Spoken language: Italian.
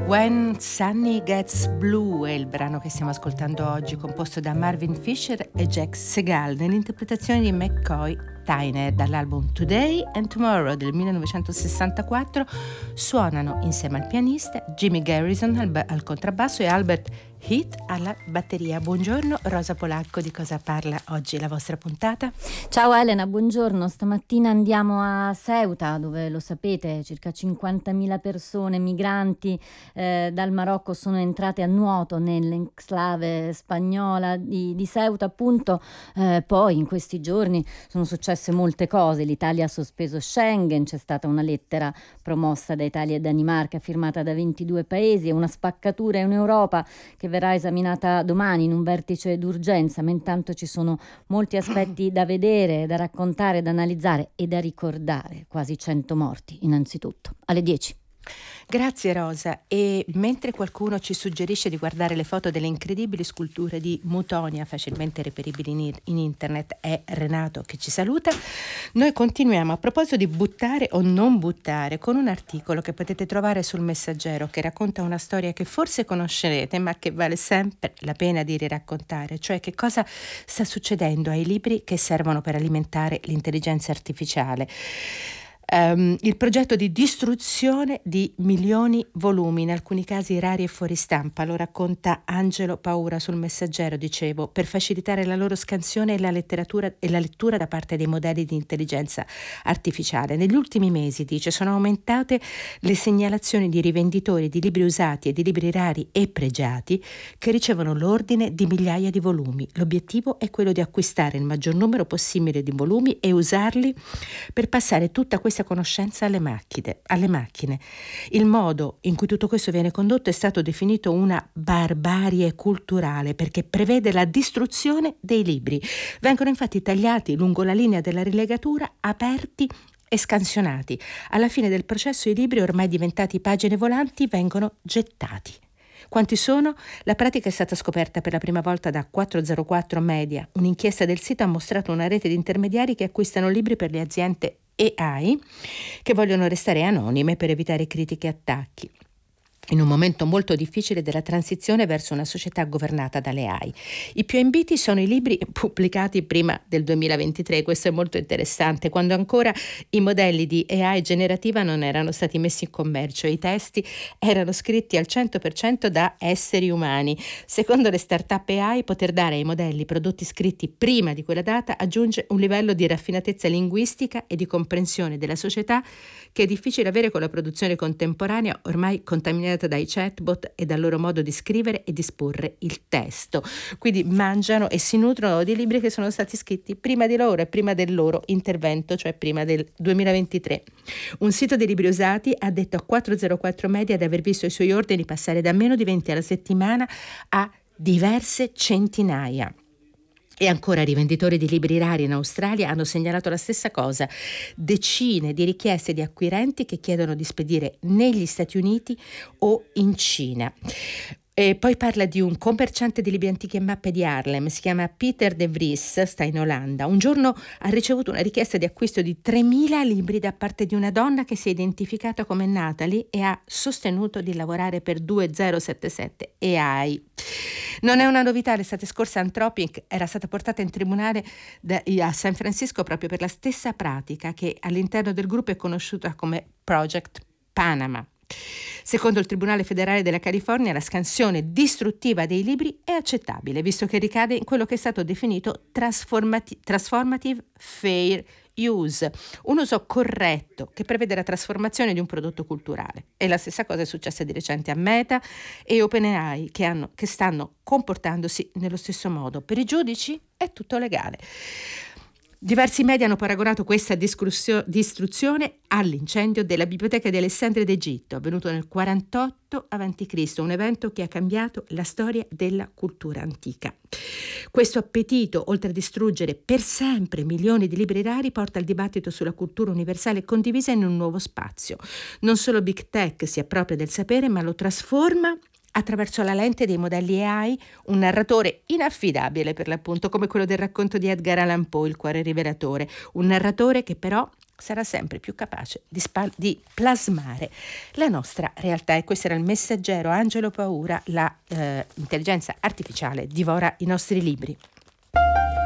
When Sunny Gets Blue è il brano che stiamo ascoltando oggi, composto da Marvin Fisher e Jack Segal nell'interpretazione di McCoy Tyner dall'album Today and Tomorrow del 1964. Suonano insieme al pianista Jimmy Garrison al contrabbasso e Albert Heath alla batteria. Buongiorno Rosa Polacco, di cosa parla oggi la vostra puntata? Ciao Elena, buongiorno. Stamattina andiamo a Ceuta, dove, lo sapete, circa 50.000 persone migranti dal Marocco sono entrate a nuoto nell'enclave spagnola di Ceuta, appunto. Poi in questi giorni sono successe molte cose. L'Italia ha sospeso Schengen, c'è stata una lettera promossa da Italia e Danimarca firmata da 22 paesi e una spaccatura in Europa che verrà esaminata domani in un vertice d'urgenza, ma intanto ci sono molti aspetti da vedere, da raccontare, da analizzare e da ricordare. Quasi 100 morti, innanzitutto. Alle 10. Grazie Rosa. E mentre qualcuno ci suggerisce di guardare le foto delle incredibili sculture di Mutonia, facilmente reperibili in internet, è Renato che ci saluta, noi continuiamo a proposito di buttare o non buttare con un articolo che potete trovare sul Messaggero, che racconta una storia che forse conoscerete ma che vale sempre la pena di riraccontare, cioè che cosa sta succedendo ai libri che servono per alimentare l'intelligenza artificiale. Il progetto di distruzione di milioni volumi, in alcuni casi rari e fuori stampa, lo racconta Angelo Paura sul Messaggero, dicevo, per facilitare la loro scansione e la lettura da parte dei modelli di intelligenza artificiale. Negli ultimi mesi, dice, sono aumentate le segnalazioni di rivenditori di libri usati e di libri rari e pregiati che ricevono l'ordine di migliaia di volumi. L'obiettivo è quello di acquistare il maggior numero possibile di volumi e usarli per passare tutta questa conoscenza alle macchine. Il modo in cui tutto questo viene condotto è stato definito una barbarie culturale, perché prevede la distruzione dei libri. Vengono infatti tagliati lungo la linea della rilegatura, aperti e scansionati. Alla fine del processo i libri, ormai diventati pagine volanti, vengono gettati. Quanti sono? La pratica è stata scoperta per la prima volta da 404 Media. Un'inchiesta del sito ha mostrato una rete di intermediari che acquistano libri per le aziende AI che vogliono restare anonime per evitare critiche e attacchi. In un momento molto difficile della transizione verso una società governata dalle AI. I più ambiti sono i libri pubblicati prima del 2023, questo è molto interessante, quando ancora i modelli di AI generativa non erano stati messi in commercio e i testi erano scritti al 100% da esseri umani. Secondo le start-up AI, poter dare ai modelli prodotti scritti prima di quella data aggiunge un livello di raffinatezza linguistica e di comprensione della società che è difficile avere con la produzione contemporanea, ormai contaminata dai chatbot e dal loro modo di scrivere e disporre il testo. Quindi mangiano e si nutrono di libri che sono stati scritti prima di loro e prima del loro intervento, cioè prima del 2023. Un sito di libri usati ha detto a 404 Media di aver visto i suoi ordini passare da meno di 20 alla settimana a diverse centinaia. E ancora rivenditori di libri rari in Australia hanno segnalato la stessa cosa. Decine di richieste di acquirenti che chiedono di spedire negli Stati Uniti o in Cina. E poi parla di un commerciante di libri antichi e mappe di Haarlem, si chiama Peter de Vries, sta in Olanda. Un giorno ha ricevuto una richiesta di acquisto di 3.000 libri da parte di una donna che si è identificata come Natalie e ha sostenuto di lavorare per 2077 AI. Non è una novità, l'estate scorsa Anthropic era stata portata in tribunale a San Francisco proprio per la stessa pratica che all'interno del gruppo è conosciuta come Project Panama. Secondo il Tribunale federale della California, la scansione distruttiva dei libri è accettabile, visto che ricade in quello che è stato definito transformative fair use, un uso corretto che prevede la trasformazione di un prodotto culturale. E la stessa cosa è successa di recente a Meta e OpenAI, che stanno comportandosi nello stesso modo. Per i giudici è tutto legale. Diversi media hanno paragonato questa distruzione all'incendio della Biblioteca di Alessandria d'Egitto, avvenuto nel 48 a.C., un evento che ha cambiato la storia della cultura antica. Questo appetito, oltre a distruggere per sempre milioni di libri rari, porta il dibattito sulla cultura universale condivisa in un nuovo spazio. Non solo Big Tech si appropria del sapere, ma lo trasforma attraverso la lente dei modelli AI, un narratore inaffidabile per l'appunto, come quello del racconto di Edgar Allan Poe, Il cuore rivelatore, un narratore che però sarà sempre più capace di plasmare la nostra realtà. E questo era il Messaggero. Angelo Paura, la intelligenza artificiale divora i nostri libri.